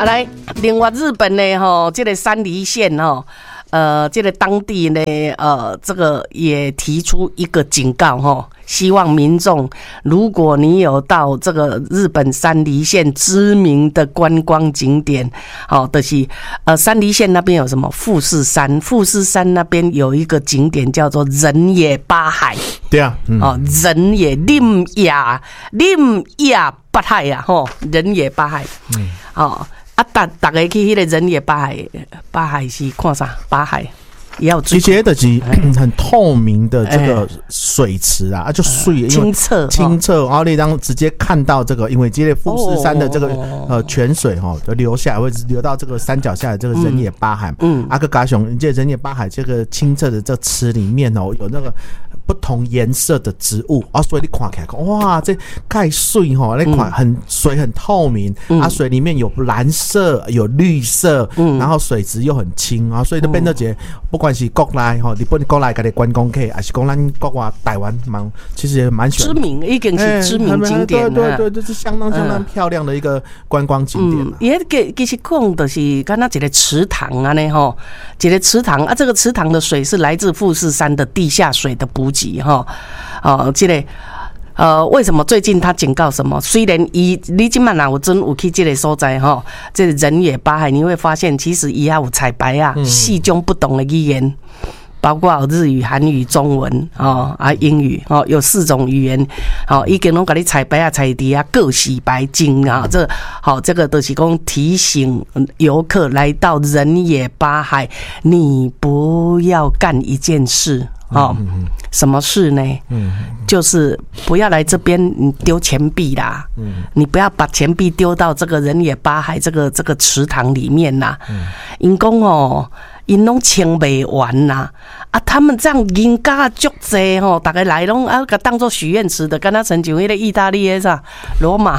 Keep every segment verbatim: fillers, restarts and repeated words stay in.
来，另外日本呢，吼，这个山梨县吼，呃，这个当地呢，呃，这个也提出一个警告吼，希望民众，如果你有到这个日本山梨县知名的观光景点，好，就是呃，山梨县那边有什么富士山，富士山那边有一个景点叫做人野八海， 对啊，嗯、 哦，人野林野林野八海呀，吼，人野八海，嗯，哦。啊，大大家去迄个人野八海，八海是看啥？八海也有其实就是很透明的这个水池啊，啊就水清澈清澈，然后你让直接看到这个，因为这个富士山的这个呃泉水哈，就流下来会流到这个山脚下的这个人野八海，嗯，阿克嘎熊，这人野八海这个清澈的这池里面哦，有那个不同颜色的植物啊，所以你看起来，哇，这盖水哈，那款很水很透明、嗯、啊，水里面有蓝色有绿色，嗯，然后水质又很清啊，所以就变得这不管是国内哈，日本国内的观光客，还是讲咱国外台湾蛮，其实也蛮喜欢知名，已经是知名景点、欸、 对对对，这是相当相当漂亮的一个观光景点、啊。 嗯，也其其实讲就是刚刚一个池塘啊呢吼，一个池塘啊，这个池塘的水是来自富士山的地下水的补给哈，哦，这个。呃，为什么最近他警告什么？虽然伊你今晚啊，我真有去这个所在哈，这个人野八海，你会发现其实伊也有彩排啊，四种不同的语言，包括日语、韩语、中文哦啊英语哦，有四种语言哦，已经拢给你彩排啊、彩题啊、各洗白金啊，这好、哦、这个都是讲提醒游客来到人野八海，你不要干一件事。哦，什么事呢？嗯，就是不要来这边你丢钱币啦，嗯，你不要把钱币丢到这个人野八海这个这个池塘里面啦。嗯，因讲哦，因拢清不完呐，啊，他们这样人家足济吼，大家来拢啊，个当做许愿池的，跟他成就那个意大利的啥罗马，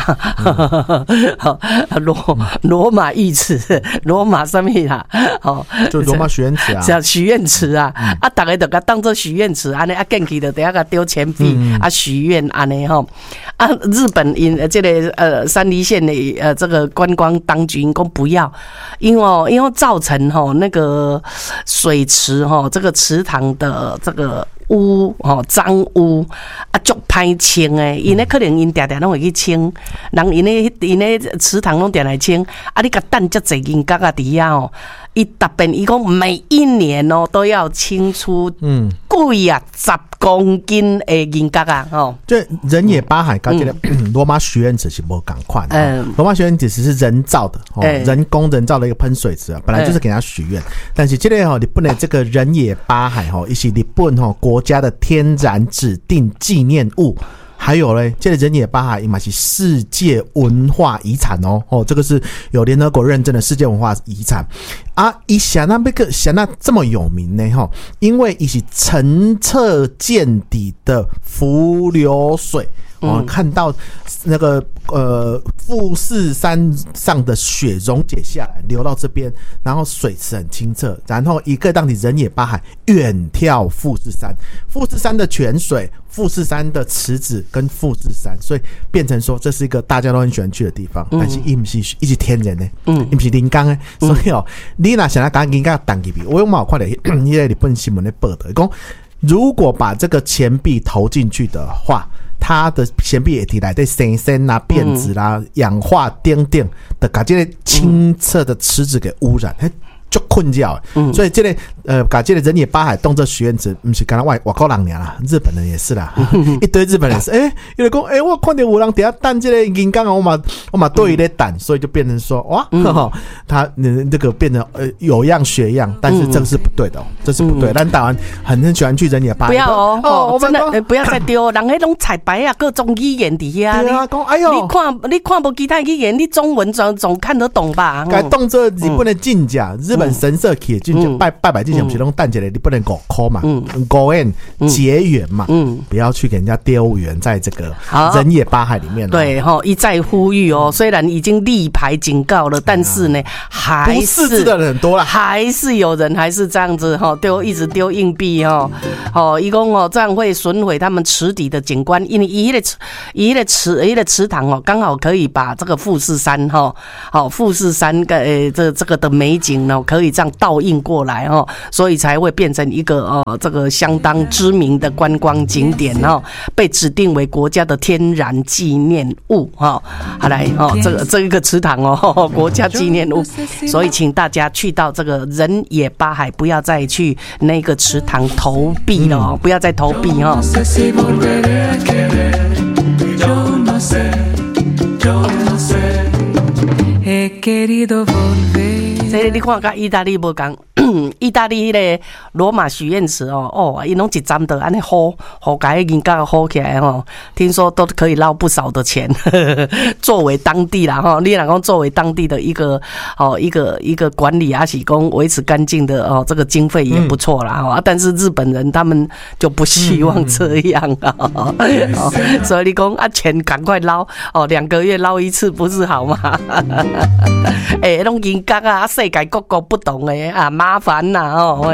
罗罗马浴池，罗马什么啦？哦， 就罗马许愿池啊， 叫许愿池啊，嗯、啊，大家就甲当做许愿池安尼啊，进去就等下个丢钱币、嗯、啊，许愿安尼吼啊，日本因这个呃山梨县的呃这个观光当局因讲不要，因为因为造成吼那个水池吼这个池塘的这个。污吼脏污啊，足歹清诶！因咧可能因常常拢会去清，人因咧因咧池塘拢常来清，啊，你甲等遮侪人角啊伫遐哦，伊特别伊讲每一年哦都要清出嗯贵啊十公斤诶人角啊吼。 这人野八海跟这个罗马许愿池是无共款的，嗯，罗马许愿池只是人造的，哦，人工人造的一个喷水池啊，本来就是给他许愿，但是这个吼日本的这个人野八海吼，伊是日本吼国。国家的天然指定纪念物，还有嘞，这个人野八海也是世界文化遗产哦，哦，这个是有联合国认证的世界文化遗产啊。以想那这个想那这么有名呢，哈，因为伊是澄澈见底的伏流水。哦，看到那个呃富士山上的雪溶解下来，流到这边，然后水池很清澈，然后一个当地人野八海远眺富士山，富士山的泉水、富士山的池子跟富士山，所以变成说这是一个大家都很喜欢去的地方，嗯、但是伊不是一直天然的，嗯，伊不是人工的，所以哦，你若想要赶紧给当去比，我有冇看到迄个日本新闻的报道，讲如果把这个钱币投进去的话。它的钱币液体来对生生啊、变质啦、嗯、氧化等等的，把这个清澈的池子给污染，嗯就困扰，嗯，所以这个呃，把这个人野八海动作许愿池，不是刚刚外外国人啦，日本人也是啦，嗯、一堆日本人是，哎、欸，有人讲，哎、欸，我看到有人底下蛋这个银刚啊，我嘛我嘛对一个蛋，所以就变成说，哇，嗯、呵呵他这个变成呃有样学样，但是这个是不对的、哦，这是不对。但台湾很很喜欢去人野八海， 不要哦，哦，我真的、欸、不要再丢，人迄种彩排啊，各种语言底下， 对啊，讲哎呦， 你看你看不其他语言，你中文总总看得懂吧？ 该动作日本的真假，日本本神社去进去拜拜拜进去，不是拢蛋姐的，你不能狗抠嘛，狗缘结缘嘛，嗯，不要去给人家丢缘在这个人野八海里面。 对哈，一再呼吁哦，虽然已经立牌警告了，但是呢，还是不识字的人很多啦， 还是有人还是这样子哈，丢一直丢硬币哈，哦，一共哦这样会损毁他们池底的景观，因为一个池一个池一个池塘哦，刚好可以把这个富士山哈，好富士山个诶这这个的美景呢，可以这样倒映过来哦，所以才会变成一个哦这个相当知名的观光景点哦，被指定为国家的天然纪念物哈。好来哦，这个这一个池塘哦，国家纪念物，所以请大家去到这个人野八海，不要再去那个池塘投币了哦，不要再投币哦。这个你看跟意大利不同，意大利的罗马许愿池哦，哦，伊拢一站的安尼好，好改人家好起来哦，听说都可以捞不少的钱。呵呵作为当地啦哈，你若讲作为当地的一个哦一个一个管理啊，是讲维持干净的哦，这个经费也不错啦哈、嗯。但是日本人他们就不希望这样啊、嗯哦，所以你讲啊，钱赶快捞哦，两个月捞一次不是好吗？哎，拢人家啊，世界各国不同的啊，麻烦呐哦。